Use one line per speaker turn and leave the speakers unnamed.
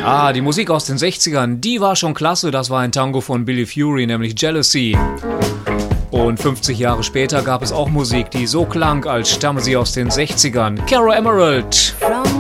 Ja, die Musik aus den 60ern, die war schon klasse. Das war ein Tango von Billy Fury, nämlich Jealousy. Und 50 Jahre später gab es auch Musik, die so klang, als stamme sie aus den 60ern. Caro Emerald.